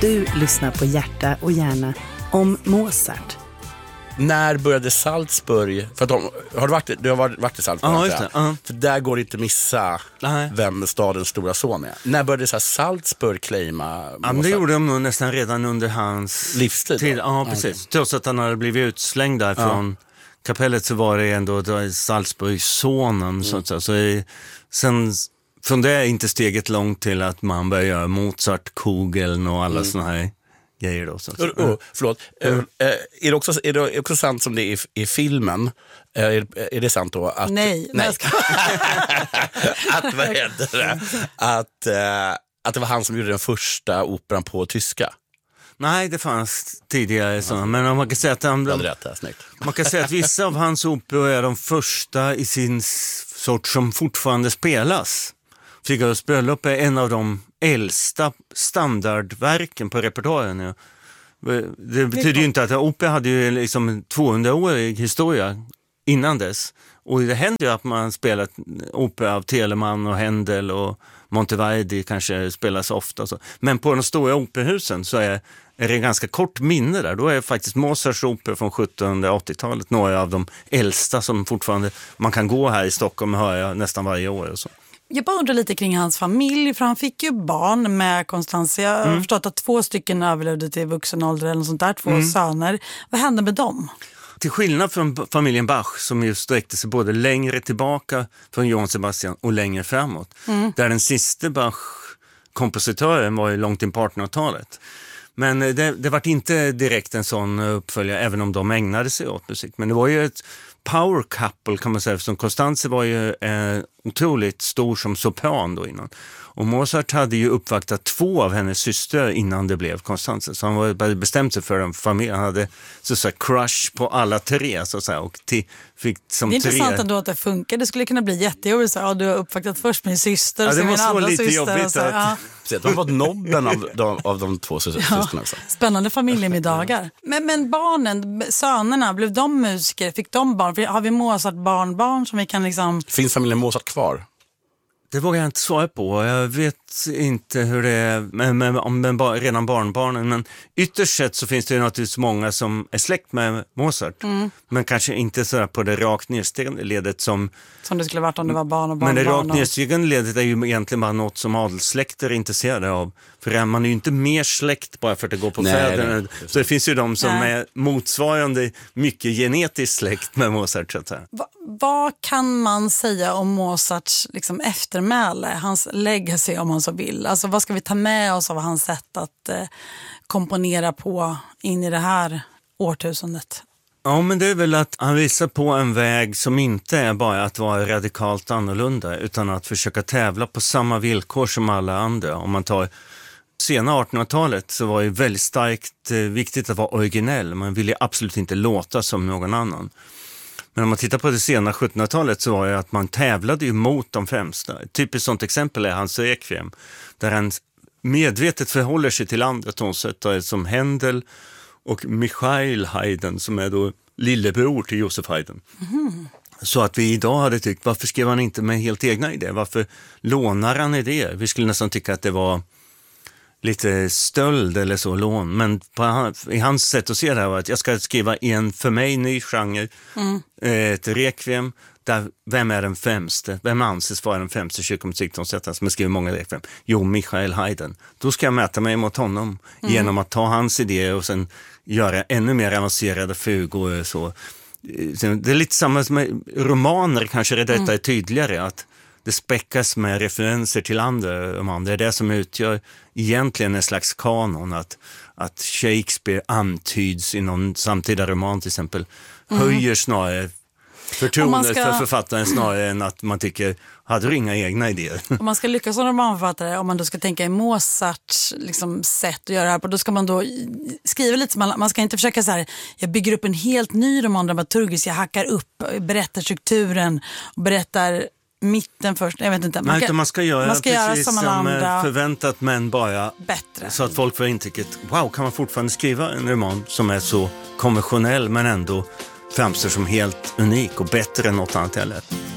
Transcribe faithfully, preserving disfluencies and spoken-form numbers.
Du lyssnar på Hjärta och hjärna om Mozart. När började Salzburg? För att de, har du varit, du har varit, varit i Salzburg? Ja, just det. Uh-huh. För där går det inte missa Nej. vem stadens stora son är. När började så här Salzburg claima Mozart? Ja, men det gjorde de nog nästan redan under hans livstid. Tid. Ja, precis. Okay. Trots att han hade blivit utslängd därifrån ja. kapellet så var det ändå Salzburgs sonen mm. så att säga. Så i, sen från det är inte steget långt till att man börjar göra Mozart, Kugeln och alla mm. såna här grejer då. Så att säga. Oh, oh, förlåt. Mm. Är, det också, är det också sant som det är i, i filmen? Är, är det sant då? Att, nej. nej. Ska... att, vad heter det? Att, uh, att det var han som gjorde den första operan på tyska? Nej, det fanns tidigare sådana. Men man kan säga att han, de, rätt, här, man kan säga att vissa av hans operor är de första i sin sort som fortfarande spelas. Figaros bröllop är en av de äldsta standardverken på repertoaren. Ja. Det betyder ju inte att opera hade ju liksom tvåhundraårig historia innan dess. Och det händer ju att man spelat opera av Telemann och Händel och Monteverdi kanske spelas ofta. Så. Men på de stora operahusen så är, är det en ganska kort minne där. Då är faktiskt Mozarts opera från sjuttonhundraåttiotalet några av de äldsta som fortfarande man kan gå här i Stockholm och höra nästan varje år och så. Jag bara undrar lite kring hans familj, för han fick ju barn med Constantia. Jag har mm. förstått att två stycken överlevde till vuxen ålder eller något sånt där, två mm. söner. Vad hände med dem? Till skillnad från familjen Bach som just sträckte sig både längre tillbaka från Johann Sebastian och längre framåt. Mm. Där den sista Bach-kompositören var ju långt in på artonhundratalet. Men det, det var inte direkt en sån uppföljare även om de ägnade sig åt musik. Men det var ju ett power couple kan man säga, som Constanze var ju eh, otroligt stor som sopran då innan. Och Mozart hade ju uppvaktat två av hennes systrar innan det blev Constanze. Så han var bestämt sig för en familj. Han hade så att säga crush på alla tre så att säga. Och t- fick som det är tre... intressant ändå att det funkar. Det skulle kunna bli jättejobbigt. Så, ja, du har uppvaktat först min syster och ja, så min andra lite syster. Och så, att... ja. De har fått nobben av de, av de två systrarna. Ja, spännande familjemiddagar. Men, men barnen, sönerna, blev de musiker? Fick de barn? För har vi Mozart barnbarn som vi kan liksom... Finns familjen Mozart kvar? Det vågar jag inte svara på. Jag vet inte hur det är med, med, med, med redan barnbarnen. Men ytterst sett så finns det ju naturligtvis många som är släkt med Mozart. Mm. Men kanske inte så på det rakt nedstigande ledet som... Som det skulle varit om det var barn och barnbarn. Men det rakt nedstigande ledet är ju egentligen bara något som adelssläkter är intresserade av. För man är ju inte mer släkt bara för att det går på fäderna. Så det finns ju de som Nej. är motsvarande mycket genetiskt släkt med Mozart. Så att säga. Va, vad kan man säga om Mozarts liksom, eftermäle? Hans legacy om man så vill. Alltså vad ska vi ta med oss av hans sätt att eh, komponera på in i det här årtusendet? Ja, men det är väl att han visar på en väg som inte är bara att vara radikalt annorlunda utan att försöka tävla på samma villkor som alla andra. Om man tar sena artonhundratalet så var det väldigt starkt eh, viktigt att vara originell. Man ville absolut inte låta som någon annan. Men om man tittar på det sena sjuttonhundratalet så var det att man tävlade ju mot de främsta. Ett typiskt sånt exempel är hans Requiem, där han medvetet förhåller sig till andra tonsättare som Händel och Michael Haydn som är då lillebror till Josef Haydn. Mm. Så att vi idag hade tyckt, varför skrev han inte med helt egna idéer? Varför lånar han idéer? Vi skulle nästan tycka att det var lite stöld eller så, lån. Men på, i hans sätt att se det här var att jag ska skriva en för mig ny genre, mm. ett Requiem, där vem är den främste? Vem anses vara den främste kyrkomusiktonsättaren som har skrivit många Requiem? Jo, Michael Haydn. Då ska jag mäta mig mot honom mm. genom att ta hans idéer och sen göra ännu mer avancerade fugor och så. Det är lite samma som med romaner, kanske det detta är tydligare, att det späckas med referenser till andra romaner. Det är det som utgör egentligen en slags kanon, att, att Shakespeare antyds i någon samtida roman till exempel, mm. höjer snarare förtroendet ska... för författaren snarare än att man tycker, hade du inga egna idéer? Om man ska lyckas som romanförfattare, om man då ska tänka i Mozarts liksom, sätt att göra det här på, då ska man då skriva lite, man, man ska inte försöka så här, jag bygger upp en helt ny roman dramaturgisk, jag hackar upp, berättar strukturen och berättar mitten först, jag vet inte. Man, Nej, kan, man ska göra, man ska precis göra som alla som andra förväntat, men bara bättre. Så att folk får intrycket, wow, kan man fortfarande skriva en roman som är så konventionell men ändå framstår som helt unik och bättre än något annat jag lärt.